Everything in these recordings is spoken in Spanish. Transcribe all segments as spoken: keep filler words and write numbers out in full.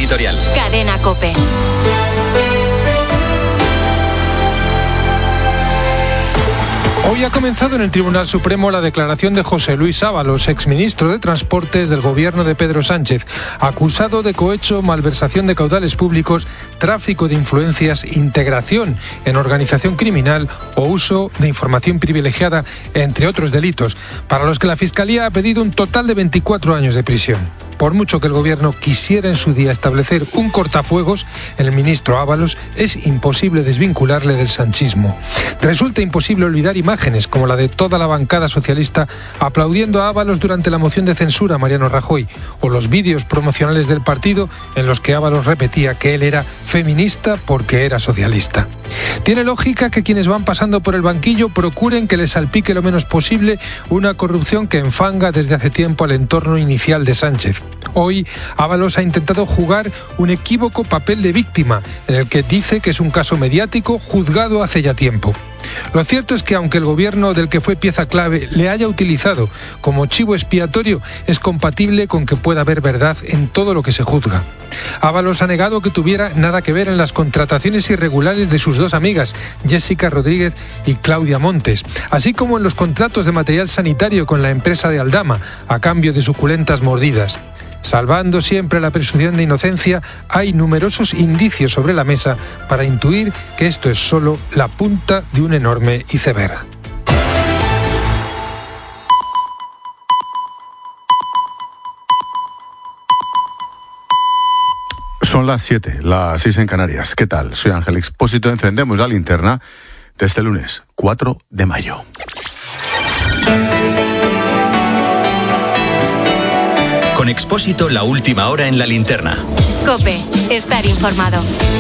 editorial. Cadena COPE. Hoy ha comenzado en el Tribunal Supremo la declaración de José Luis Ábalos, exministro de Transportes del gobierno de Pedro Sánchez, acusado de cohecho, malversación de caudales públicos, tráfico de influencias, integración en organización criminal o uso de información privilegiada, entre otros delitos, para los que la Fiscalía ha pedido un total de veinticuatro años de prisión. Por mucho que el gobierno quisiera en su día establecer un cortafuegos, el ministro Ábalos es imposible desvincularle del sanchismo. Resulta imposible olvidar imágenes como la de toda la bancada socialista aplaudiendo a Ábalos durante la moción de censura a Mariano Rajoy, o los vídeos promocionales del partido en los que Ábalos repetía que él era feminista porque era socialista. Tiene lógica que quienes van pasando por el banquillo procuren que les salpique lo menos posible una corrupción que enfanga desde hace tiempo al entorno inicial de Sánchez. Hoy, Ábalos ha intentado jugar un equívoco papel de víctima, en el que dice que es un caso mediático juzgado hace ya tiempo. Lo cierto es que aunque el gobierno del que fue pieza clave le haya utilizado como chivo expiatorio, es compatible con que pueda haber verdad en todo lo que se juzga. Ábalos ha negado que tuviera nada que ver en las contrataciones irregulares de sus dos amigas, Jessica Rodríguez y Claudia Montes, así como en los contratos de material sanitario con la empresa de Aldama, a cambio de suculentas mordidas. Salvando siempre la presunción de inocencia, hay numerosos indicios sobre la mesa para intuir que esto es solo la punta de un enorme iceberg. Son las siete, las seis en Canarias. ¿Qué tal? Soy Ángel Expósito. Encendemos la linterna de este lunes, cuatro de mayo. Con Expósito, la última hora en la linterna. COPE, estar informado.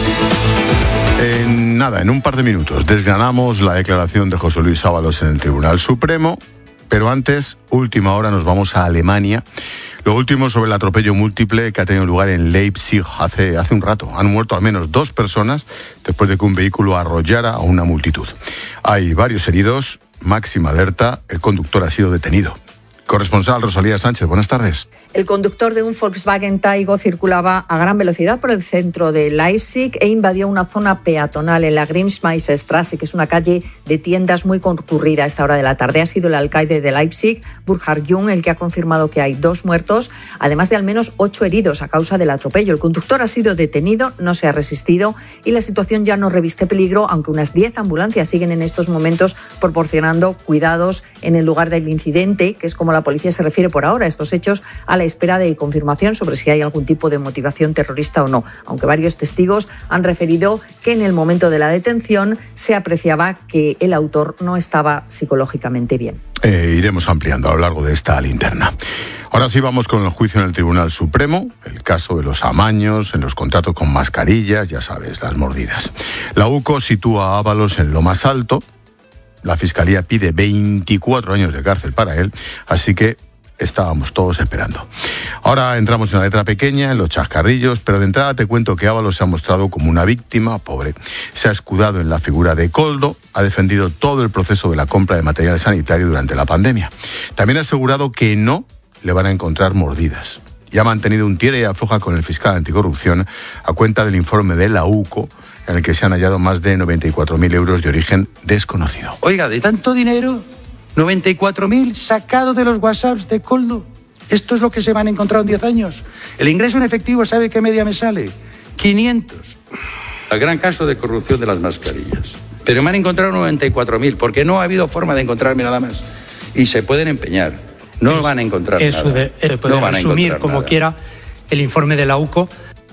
En nada, en un par de minutos, desgranamos la declaración de José Luis Ábalos en el Tribunal Supremo, pero antes, última hora, nos vamos a Alemania. Lo último sobre el atropello múltiple que ha tenido lugar en Leipzig hace, hace un rato. Han muerto al menos dos personas después de que un vehículo arrollara a una multitud. Hay varios heridos, máxima alerta, el conductor ha sido detenido. Corresponsal Rosalía Sánchez, buenas tardes. El conductor de un Volkswagen Taigo circulaba a gran velocidad por el centro de Leipzig e invadió una zona peatonal en la Grimsmeisterstraße, que es una calle de tiendas muy concurrida a esta hora de la tarde. Ha sido el alcalde de Leipzig, Burkhard Jung, el que ha confirmado que hay dos muertos, además de al menos ocho heridos a causa del atropello. El conductor ha sido detenido, no se ha resistido y la situación ya no reviste peligro, aunque unas diez ambulancias siguen en estos momentos proporcionando cuidados en el lugar del incidente, que es como la La policía se refiere por ahora a estos hechos, a la espera de confirmación sobre si hay algún tipo de motivación terrorista o no, aunque varios testigos han referido que en el momento de la detención se apreciaba que el autor no estaba psicológicamente bien. Eh, iremos ampliando a lo largo de esta linterna. Ahora sí vamos con el juicio en el Tribunal Supremo, el caso de los amaños, en los contratos con mascarillas, ya sabes, las mordidas. La UCO sitúa a Ábalos en lo más alto. La Fiscalía pide veinticuatro años de cárcel para él, así que estábamos todos esperando. Ahora entramos en la letra pequeña, en los chascarrillos, pero de entrada te cuento que Ábalos se ha mostrado como una víctima, pobre. Se ha escudado en la figura de Koldo, ha defendido todo el proceso de la compra de material sanitario durante la pandemia. También ha asegurado que no le van a encontrar mordidas. Y ha mantenido un tira y afloja con el fiscal anticorrupción a cuenta del informe de la UCO, en el que se han hallado más de noventa y cuatro mil euros de origen desconocido. Oiga, de tanto dinero, noventa y cuatro mil sacado de los WhatsApps de Koldo. Esto es lo que se van a encontrar en diez años. El ingreso en efectivo, ¿sabe qué media me sale? quinientos. El gran caso de corrupción de las mascarillas. Pero me han encontrado noventa y cuatro mil, porque no ha habido forma de encontrarme nada más. Y se pueden empeñar. No es, van a encontrar eso nada. De, se puede no resumir como nada. quiera el informe de la UCO.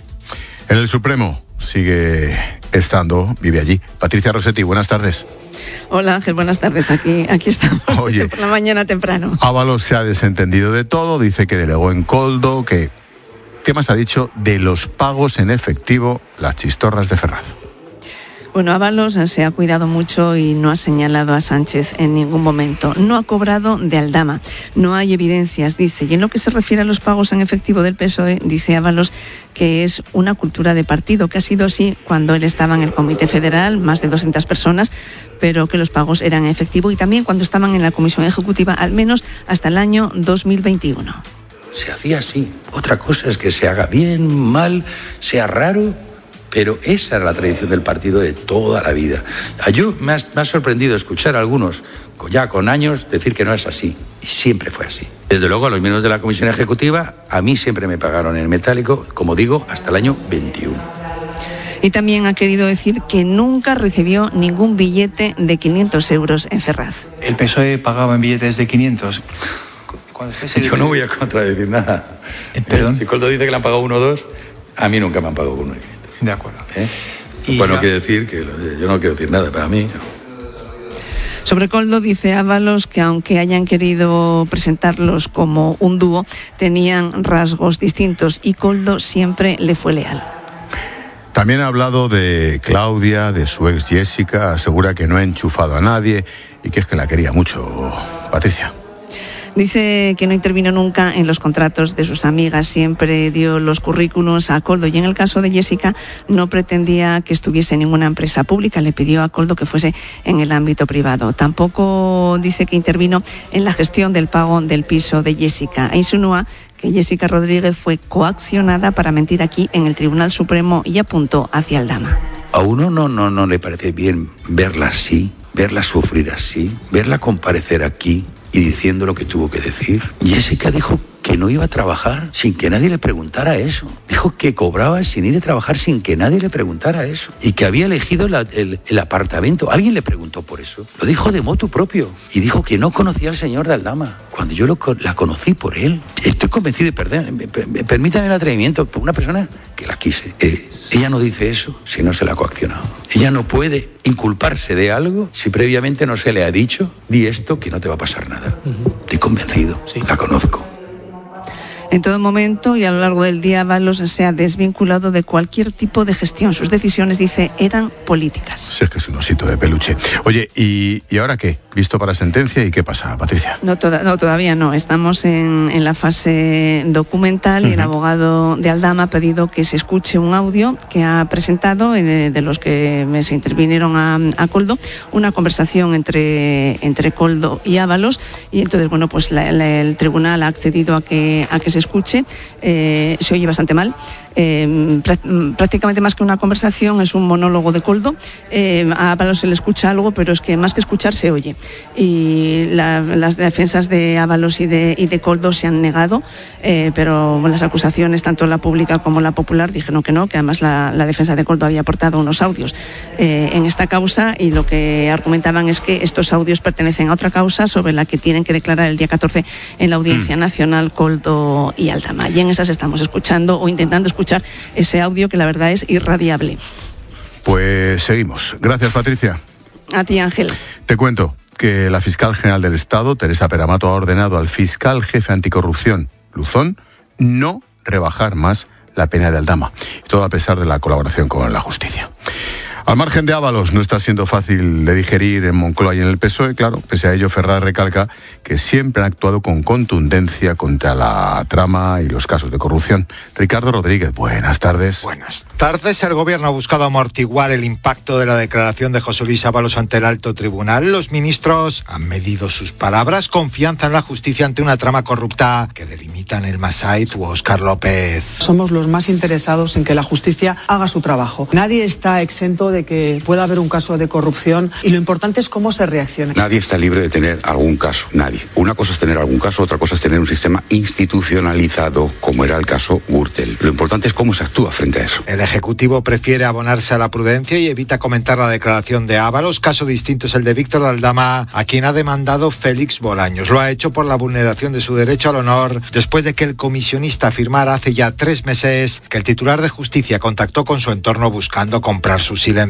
En el Supremo sigue estando, vive allí, Patricia Rossetti, buenas tardes. Hola Ángel, buenas tardes, aquí, aquí estamos. Oye, por la mañana temprano. Ábalos se ha desentendido de todo, dice que delegó en Koldo, que... ¿Qué más ha dicho de los pagos en efectivo, las chistorras de Ferraz? Bueno, Ábalos se ha cuidado mucho y no ha señalado a Sánchez en ningún momento. No ha cobrado de Aldama, no hay evidencias, dice. Y en lo que se refiere a los pagos en efectivo del P S O E, dice Ábalos que es una cultura de partido, que ha sido así cuando él estaba en el Comité Federal, más de doscientas personas, pero que los pagos eran en efectivo, y también cuando estaban en la Comisión Ejecutiva, al menos hasta el año dos mil veintiuno. se hacía así. Otra cosa es que se haga bien, mal, sea raro, pero esa era la tradición del partido de toda la vida. Yo me ha, me ha sorprendido escuchar a algunos, ya con años, decir que no es así. Y siempre fue así. Desde luego, a los miembros de la Comisión Ejecutiva, a mí siempre me pagaron en metálico, como digo, hasta el año veintiuno. Y también ha querido decir que nunca recibió ningún billete de quinientos euros en Ferraz. ¿El P S O E pagaba en billetes de quinientos? Yo no voy a contradecir nada. Eh, ¿Perdón? Si Koldo dice que le han pagado uno o dos, a mí nunca me han pagado uno de quinientos. De acuerdo. ¿Eh? Y bueno, la... quiere decir que yo no quiero decir nada para mí. Sobre Koldo dice Ábalos que aunque hayan querido presentarlos como un dúo, tenían rasgos distintos y Koldo siempre le fue leal. También ha hablado de Claudia, de su ex Jessica, asegura que no ha enchufado a nadie y que es que la quería mucho, Patricia. Dice que no intervino nunca en los contratos de sus amigas, siempre dio los currículos a Koldo y en el caso de Jessica no pretendía que estuviese en ninguna empresa pública, le pidió a Koldo que fuese en el ámbito privado. Tampoco dice que intervino en la gestión del pago del piso de Jessica e insinúa que Jessica Rodríguez fue coaccionada para mentir aquí en el Tribunal Supremo y apuntó hacia Aldama. A uno no, no, no le parece bien verla así, verla sufrir así, verla comparecer aquí y diciendo lo que tuvo que decir. Jessica dijo que no iba a trabajar sin que nadie le preguntara eso. Dijo que cobraba sin ir a trabajar sin que nadie le preguntara eso. Y que había elegido la, el, el apartamento. Alguien le preguntó por eso. Lo dijo de motu propio. Y dijo que no conocía al señor de Aldama. Cuando yo lo, la conocí por él. Estoy convencido de perder. Me, me permitan el atrevimiento por una persona que la quise. Eh, ella no dice eso si no se la ha coaccionado. Ella no puede inculparse de algo si previamente no se le ha dicho, di esto que no te va a pasar nada. Uh-huh. Estoy convencido. Sí. La conozco. En todo momento y a lo largo del día, Ábalos se ha desvinculado de cualquier tipo de gestión. Sus decisiones, dice, eran políticas. Sí, es que es un osito de peluche. Oye, ¿y, y ahora qué? ¿Visto para sentencia y qué pasa, Patricia? No, toda, no todavía no. Estamos en, en la fase documental uh-huh. y el abogado de Aldama ha pedido que se escuche un audio que ha presentado, de, de los que me se intervinieron a, a Koldo, una conversación entre, entre Koldo y Ábalos. Y entonces, bueno, pues la, la, el tribunal ha accedido a que, a que se escuche, eh, se oye bastante mal. Eh, prácticamente más que una conversación es un monólogo de Koldo. Eh, a Ábalos se le escucha algo, pero es que más que escuchar se oye. Y la, las defensas de Ábalos y de, y de Koldo se han negado, eh, pero las acusaciones, tanto la pública como la popular, dijeron que no, que además la, la defensa de Koldo había aportado unos audios eh, en esta causa y lo que argumentaban es que estos audios pertenecen a otra causa sobre la que tienen que declarar el día catorce en la Audiencia mm. Nacional Koldo y Aldama. Y en esas estamos escuchando o intentando escuchar ese audio que la verdad es irradiable. Pues seguimos. Gracias, Patricia. A ti, Ángel. Te cuento que la fiscal general del Estado, Teresa Peramato, ha ordenado al fiscal jefe anticorrupción, Luzón, no rebajar más la pena de Aldama. Todo a pesar de la colaboración con la justicia. Al margen de Ábalos, no está siendo fácil de digerir en Moncloa y en el P S O E, claro. Pese a ello, Ferraz recalca que siempre han actuado con contundencia contra la trama y los casos de corrupción. Ricardo Rodríguez, buenas tardes. Buenas tardes. El Gobierno ha buscado amortiguar el impacto de la declaración de José Luis Ábalos ante el alto tribunal. Los ministros han medido sus palabras, confianza en la justicia ante una trama corrupta que delimitan el Masait u Óscar López. Somos los más interesados en que la justicia haga su trabajo. Nadie está exento de de que pueda haber un caso de corrupción y lo importante es cómo se reacciona. Nadie está libre de tener algún caso, nadie. Una cosa es tener algún caso, otra cosa es tener un sistema institucionalizado, como era el caso Gürtel. Lo importante es cómo se actúa frente a eso. El Ejecutivo prefiere abonarse a la prudencia y evita comentar la declaración de Ábalos. Caso distinto es el de Víctor de Aldama, a quien ha demandado Félix Bolaños. Lo ha hecho por la vulneración de su derecho al honor, después de que el comisionista afirmara hace ya tres meses que el titular de Justicia contactó con su entorno buscando comprar su silencio.